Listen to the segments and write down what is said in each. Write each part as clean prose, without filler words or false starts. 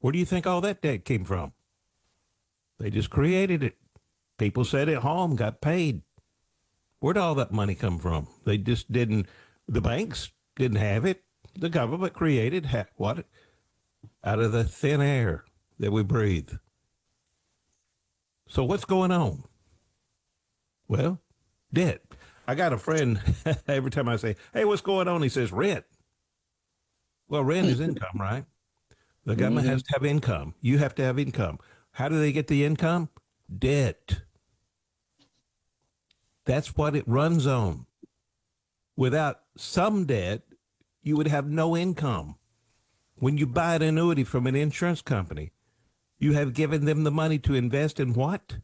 Where do you think all that debt came from? They just created it. People sat at home, got paid. Where'd all that money come from? They just didn't, the banks didn't have it. The government created what? Out of the thin air that we breathe. So what's going on? Well, debt. I got a friend, every time I say, hey, what's going on? He says, rent. Well, rent is income, right? The government has to have income. You have to have income. How do they get the income? Debt. That's what it runs on. Without some debt, you would have no income. When you buy an annuity from an insurance company, you have given them the money to invest in what?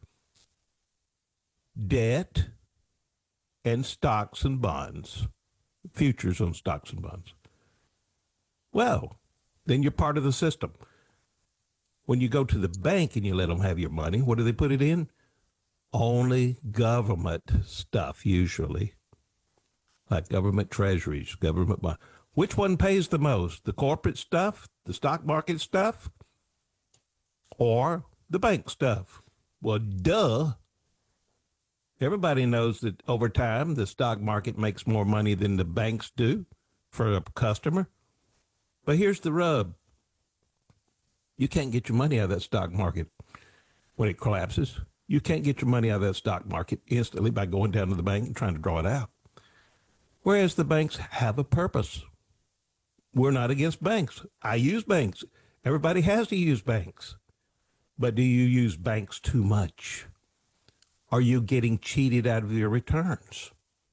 Debt and stocks and bonds, futures on stocks and bonds. Well, then you're part of the system. When you go to the bank and you let them have your money, what do they put it in? Only government stuff, usually, like government treasuries, government bonds. Which one pays the most? The corporate stuff, the stock market stuff, or the bank stuff? Well, duh. Everybody knows that over time, the stock market makes more money than the banks do for a customer. But here's the rub. You can't get your money out of that stock market when it collapses. You can't get your money out of that stock market instantly by going down to the bank and trying to draw it out. Whereas the banks have a purpose. We're not against banks. I use banks. Everybody has to use banks. But do you use banks too much? Are you getting cheated out of your returns?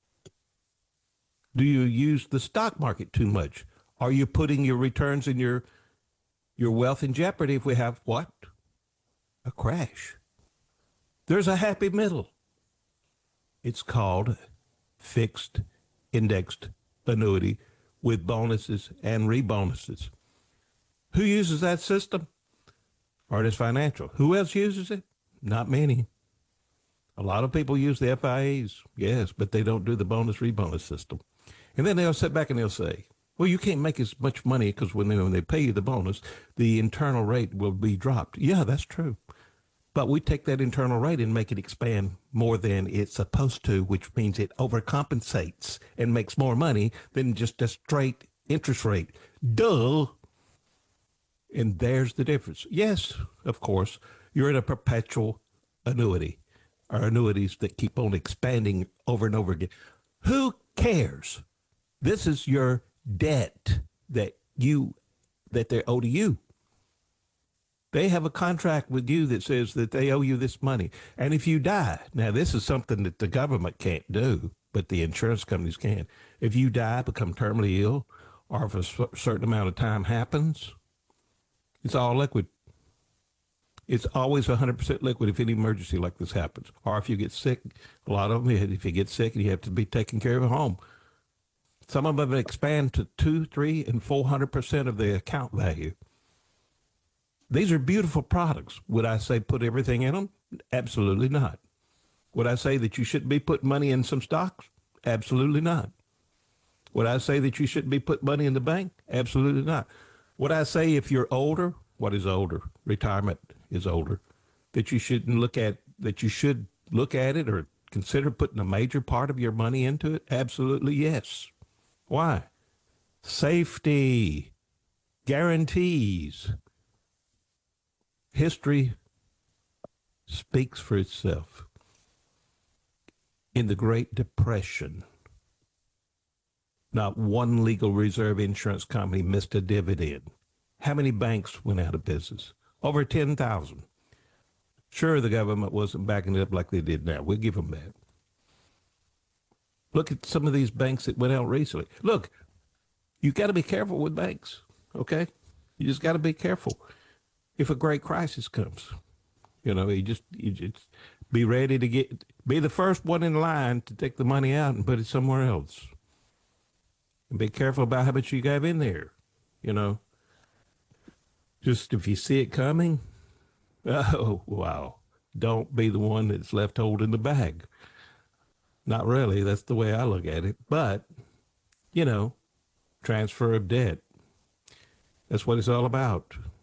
Do you use the stock market too much? Are you putting your returns and your wealth in jeopardy if we have what? A crash. There's a happy middle. It's called fixed indexed annuity with bonuses and rebonuses. Who uses that system? Artist Financial. Who else uses it? Not many. A lot of people use the FIAs, yes, but they don't do the bonus rebonus system. And then they'll sit back and they'll say, well, you can't make as much money because when they pay you the bonus, the internal rate will be dropped. Yeah, that's true. But we take that internal rate and make it expand more than it's supposed to, which means it overcompensates and makes more money than just a straight interest rate. Duh. And there's the difference. Yes, of course, you're in a perpetual annuity, or annuities that keep on expanding over and over again. Who cares? This is your debt that they owe to you. They have a contract with you that says that they owe you this money. And if you die, now this is something that the government can't do, but the insurance companies can. If you die, become terminally ill, or if a certain amount of time happens, it's all liquid. It's always 100% liquid if any emergency like this happens. Or if you get sick, a lot of them, if you get sick and you have to be taken care of at home, some of them expand to 2, 3, and 400% of the account value. These are beautiful products. Would I say put everything in them? Absolutely not. Would I say that you shouldn't be putting money in some stocks? Absolutely not. Would I say that you shouldn't be putting money in the bank? Absolutely not. Would I say if you're older, what is older? Retirement is older. That you should look at it or consider putting a major part of your money into it? Absolutely yes. Why? Safety, guarantees. History speaks for itself. In the Great Depression, not one legal reserve insurance company missed a dividend. How many banks went out of business? Over 10,000. Sure, the government wasn't backing it up like they did now. We'll give them that. Look at some of these banks that went out recently. Look, you got to be careful with banks, okay? You just got to be careful. If a great crisis comes, you just be ready to be the first one in line to take the money out and put it somewhere else. And be careful about how much you have in there, Just if you see it coming, oh, wow. Don't be the one that's left holding the bag. Not really. That's the way I look at it. But, transfer of debt. That's what it's all about.